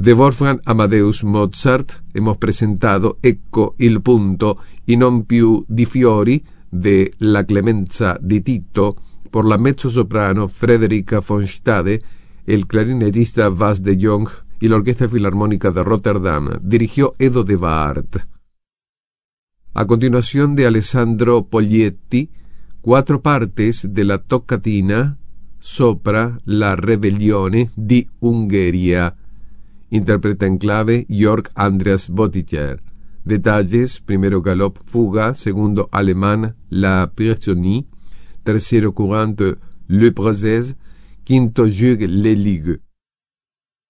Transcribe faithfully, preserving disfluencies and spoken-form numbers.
De Wolfgang Amadeus Mozart hemos presentado Ecco il punto i non più di fiori de La Clemenza di Tito por la mezzosoprano Frederica von Stade, el clarinetista Vas de Jong y la Orquesta Filarmónica de Rotterdam. Dirigió Edo de Waard. A continuación, de Alessandro Poglietti, cuatro partes de la toccatina Sopra la Rebellione di Ungheria. Interpreta en clave Jörg Andreas Böttcher. Detalles: primero galop fuga, segundo alemán La Pirzonie, tercero courante Le Procès, quinto Jugue les Ligues.